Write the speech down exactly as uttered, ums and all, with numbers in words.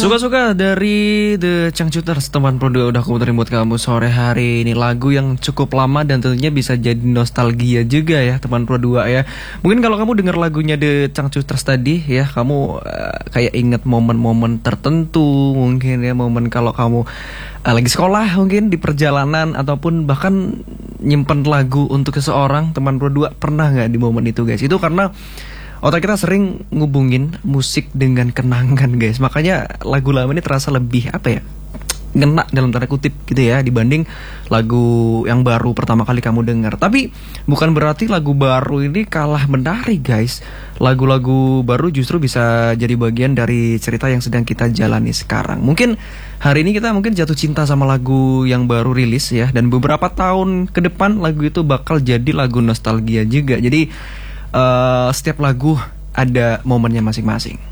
Suka-suka dari The Changcuters, teman produk udah aku puterin buat kamu sore hari ini. Lagu yang cukup lama dan tentunya bisa jadi nostalgia juga ya teman Pro dua ya. Mungkin kalau kamu dengar lagunya The Changcuters tadi ya, kamu uh, kayak inget momen-momen tertentu. Mungkin ya momen kalau kamu uh, lagi sekolah, mungkin di perjalanan, ataupun bahkan nyimpen lagu untuk seseorang. Teman Pro dua pernah gak di momen itu guys? Itu karena otak kita sering ngubungin musik dengan kenangan guys. Makanya lagu lama ini terasa lebih apa ya, ngena dalam tanda kutip gitu ya, dibanding lagu yang baru pertama kali kamu dengar. Tapi bukan berarti lagu baru ini kalah menarik guys. Lagu-lagu baru justru bisa jadi bagian dari cerita yang sedang kita jalani sekarang. Mungkin hari ini kita mungkin jatuh cinta sama lagu yang baru rilis ya, dan beberapa tahun ke depan lagu itu bakal jadi lagu nostalgia juga. Jadi Uh, setiap lagu ada momennya masing-masing.